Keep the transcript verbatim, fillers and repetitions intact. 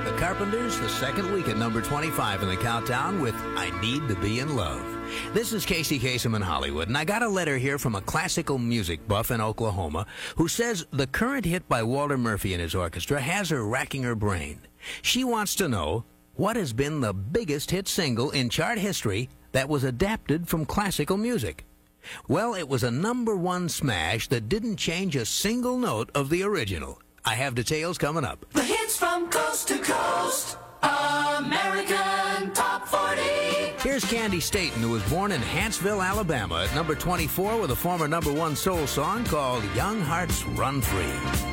The Carpenters, the second week at number twenty-five in the countdown with I Need to Be in Love. This is Casey Kasem in Hollywood, and I got a letter here from a classical music buff in Oklahoma who says the current hit by Walter Murphy and his orchestra has her racking her brain. She wants to know what has been the biggest hit single in chart history that was adapted from classical music. Well, it was a number one smash that didn't change a single note of the original. I have details coming up. The hits from coast to coast, American Top forty. Here's Candy Staton, who was born in Huntsville, Alabama, at number twenty-four with a former number one soul song called Young Hearts Run Free.